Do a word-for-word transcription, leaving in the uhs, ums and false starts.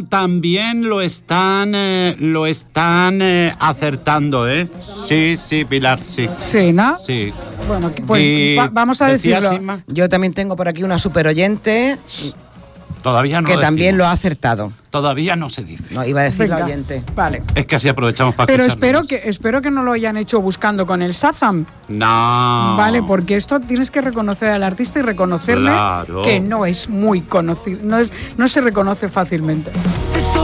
también lo están, eh, lo están eh, acertando, ¿eh? Sí, sí, Pilar, sí. Sí, ¿no? Sí. Bueno, pues va, vamos a decirlo. Inma? Yo también tengo por aquí una super oyente Todavía no que lo también decimos. lo ha acertado. Todavía no se dice. No, iba a decir Venga, la oyente. Vale. Es que así aprovechamos para Pero escucharlo espero más. que, espero que no lo hayan hecho buscando con el Shazam. No. Vale, porque esto tienes que reconocer al artista y reconocerle Claro. que no es muy conocido, no, es, no se reconoce fácilmente. Estoy